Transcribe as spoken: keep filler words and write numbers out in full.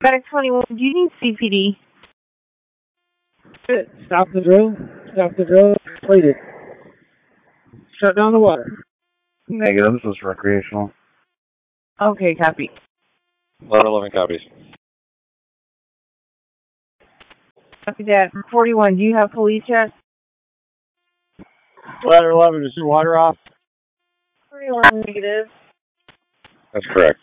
Medic twenty-one, do you need C P D? Stop the drill. Stop the drill. Complete it. Shut down the water. Negative. This is recreational. Okay, copy. Ladder eleven copies. Copy that. forty-one, do you have police yet? Ladder eleven, is your water off? forty-one, negative. That's correct.